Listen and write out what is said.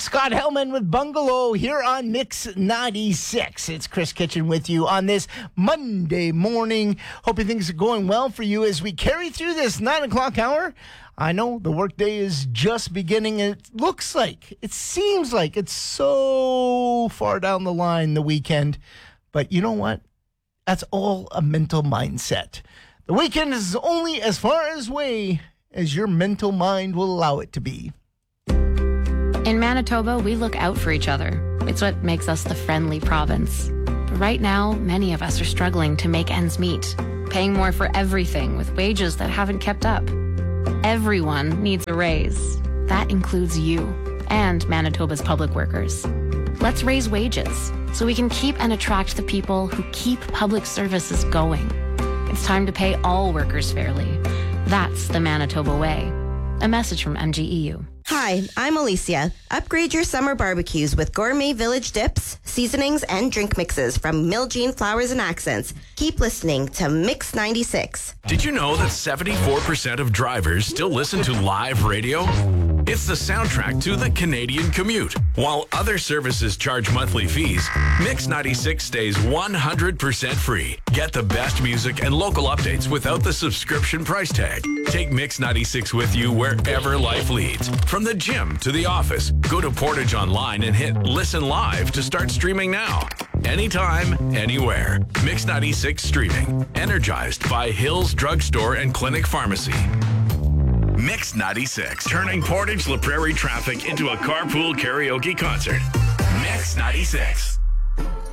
Scott Hellman with Bungalow here on Mix 96. It's Chris Kitchen with you on this Monday morning. Hoping things are going well for you as we carry through this 9 o'clock hour. I know the workday is just beginning, and it seems like it's so far down the line, the weekend. But you know what? That's all a mental mindset. The weekend is only as far away as your mental mind will allow it to be. In Manitoba, we look out for each other. It's what makes us the friendly province. But right now, many of us are struggling to make ends meet, paying more for everything with wages that haven't kept up. Everyone needs a raise. That includes you and Manitoba's public workers. Let's raise wages so we can keep and attract the people who keep public services going. It's time to pay all workers fairly. That's the Manitoba way. A message from MGEU. Hi, I'm Alicia. Upgrade your summer barbecues with Gourmet Village dips, seasonings, and drink mixes from Miljean Flowers and Accents. Keep listening to Mix 96. Did you know that 74% of drivers still listen to live radio? It's the soundtrack to the Canadian commute. While other services charge monthly fees, Mix 96 stays 100% free. Get the best music and local updates without the subscription price tag. Take Mix 96 with you wherever life leads. From the gym to the office, go to Portage Online and hit Listen Live to start streaming now. Anytime, anywhere. Mix 96 streaming. Energized by Hills Drugstore and Clinic Pharmacy. Mix 96, turning Portage La Prairie traffic into a carpool karaoke concert. Mix 96.